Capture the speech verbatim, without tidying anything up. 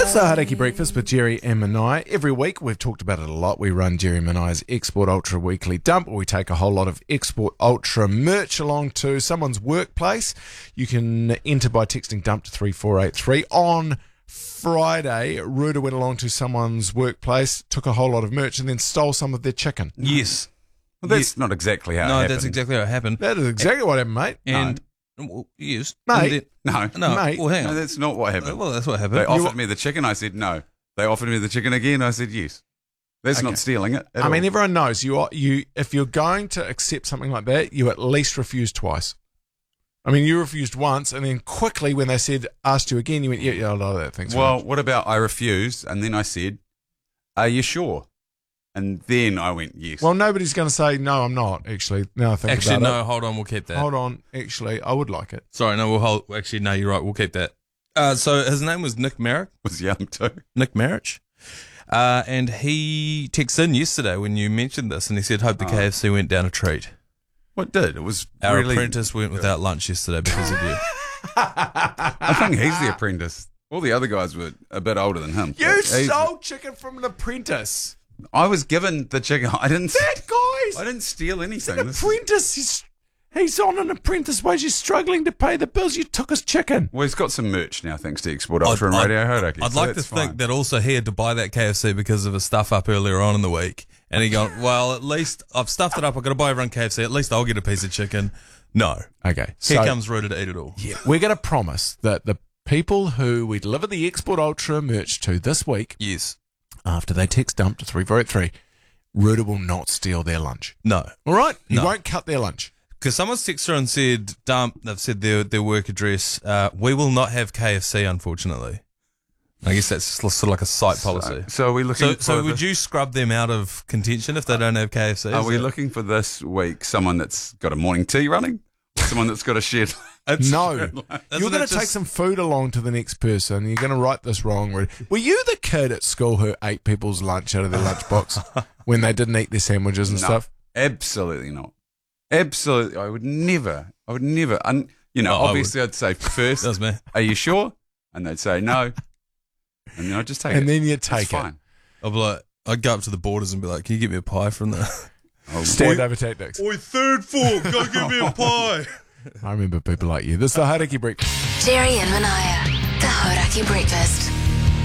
It's the Hauraki Breakfast with Jerry and Manai. Every week, we've talked about it a lot. We run Jerry and Manai's Export Ultra Weekly Dump, where we take a whole lot of Export Ultra merch along to someone's workplace. You can enter by texting dump to three four eight three. On Friday, Ruda went along to someone's workplace, took a whole lot of merch, and then stole some of their chicken. Yes. Well, that's yeah. not exactly how no, it happened. No, that's exactly how it happened. That is exactly and, what happened, mate. And, no. well, yes. Mate. And then, no. No, mate. Well, hang on. No, that's not what happened. Well, that's what happened. They you offered were... me the chicken. I said no. They offered me the chicken again. I said yes. That's okay. Not stealing it at I all. mean, everyone knows you are, you. If you're going to accept something like that, you at least refuse twice. I mean, you refused once, and then quickly, when they said, asked you again, you went, yeah, yeah, I love that. Thanks. Well, what about I refused, and then I said, are you sure? And then I went, yes. Well, nobody's going to say, no, I'm not, actually. Now I think Actually, about no, it. hold on, we'll keep that. Hold on. Actually, I would like it. Sorry, no, we'll hold. Actually, no, you're right, we'll keep that. Uh, so his name was Nick Merrick. Was young too. Nick Marriage. Uh, and he texted in yesterday when you mentioned this, and he said, hope the oh. K F C went down a treat. What did? It was Our really... apprentice went without lunch yesterday because of you. I think he's the apprentice. All the other guys were a bit older than him. You stole chicken from an apprentice. I was given the chicken. I didn't. That guy's. I didn't steal anything. An apprentice. He's, he's on an apprentice wage. He's struggling to pay the bills. You took his chicken. Well, he's got some merch now, thanks to Export Ultra and Radio Hauraki. I'd so like to fine. think that also he had to buy that K F C because of his stuff up earlier on in the week. And he gone, well, at least I've stuffed it up. I've got to buy everyone K F C. At least I'll get a piece of chicken. No. Okay. Here so, comes Ruda to eat it all. Yeah. We're going to promise that the people who we deliver the Export Ultra merch to this week, yes, after they text dump to three four eight three, Ruda will not steal their lunch. No. All right? He no. won't cut their lunch. Because someone's texted her and said, dump, they've said their, their work address, uh, we will not have K F C, unfortunately. I guess that's sort of like a site policy. So, so are we looking so, for... So the, would you scrub them out of contention if they don't have K F C? Are we that? looking for this week someone that's got a morning tea running? Someone that's got a shed? No. You're going to just... take some food along to the next person. You're going to write this wrong. Were you the kid at school who ate people's lunch out of their lunchbox when they didn't eat their sandwiches and no, stuff? Absolutely not. Absolutely. I would never. I would never. Un, you know, oh, obviously I'd say first, That's me. Are you sure? And they'd say no. And then I'd just take and it. And then you'd it's take fine. it. I'd be like, I'd go up to the borders and be like, can you get me a pie from there? Oh, Stand over tactics. Oi, third fork, go get me a pie. I remember people like you. This is the Hauraki Breakfast. Jerry and Manaya, the Hauraki Breakfast.